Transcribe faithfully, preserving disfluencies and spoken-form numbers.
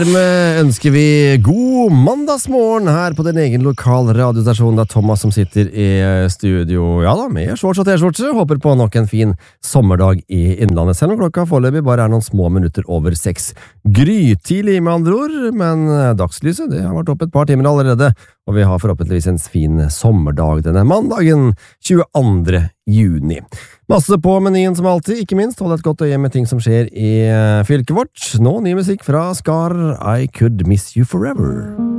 Med ønsker vi god mandagsmorgen her på din egen lokal radiostasjon. Det er Thomas som sitter i studio, ja da, med shorts og t-skjorte. Håper på nok en fin sommerdag i Innlandet, selv om klokka foreløpig bare er noen små minutter over seks. Grytidlig med andre ord, men dagslyset det har vært opp et par timer allerede, og vi har forhåpentligvis en fin sommerdag denne mandagen tjueandre juni. Masse på menyen som alltid, ikke minst hold et godt øye med ting som skjer i fylket vårt. Nå ny musikk fra Skar, I Could Miss You Forever.